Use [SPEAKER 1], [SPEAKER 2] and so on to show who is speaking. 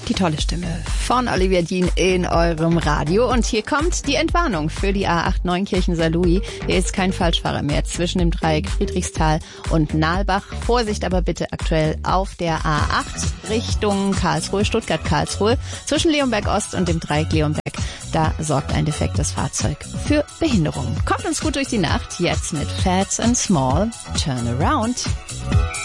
[SPEAKER 1] Die tolle Stimme von Olivia Dean in eurem Radio. Und hier kommt die Entwarnung für die A8 Neunkirchen-Saarlouis. Hier ist kein Falschfahrer mehr zwischen dem Dreieck Friedrichsthal und Nahlbach. Vorsicht aber bitte aktuell auf der A8 Richtung Karlsruhe, Stuttgart-Karlsruhe. Zwischen Leonberg Ost und dem Dreieck Leonberg. Da sorgt ein defektes Fahrzeug für Behinderung. Kommt uns gut durch die Nacht. Jetzt mit Fats and Small. Turn Around.